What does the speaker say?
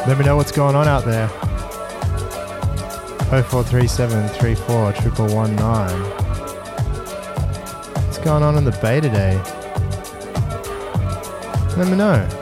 Let me know what's going on out there. 0437 34 119. What's going on in the bay today? Let me know.